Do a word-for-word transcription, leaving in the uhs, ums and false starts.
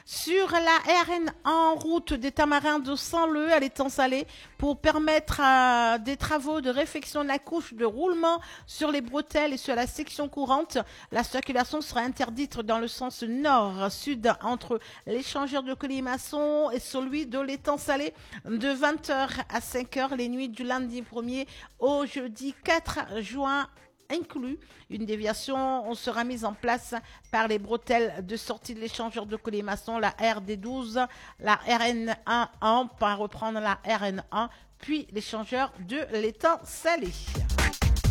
Sur la R N un, route des Tamarins de Saint-Leu à l'étang salé, pour permettre euh, des travaux de réfection de la couche de roulement sur les bretelles et sur la section courante. La circulation sera interdite dans le sens nord-sud entre l'échangeur de colimaçon et celui de l'étang salé de vingt heures à cinq heures les nuits du lundi premier au jeudi quatre juin inclus. Une déviation sera mise en place par les bretelles de sortie de l'échangeur de colimaçon, la R D douze, la R N un, pour reprendre la R N un, puis l'échangeur de l'étang salé.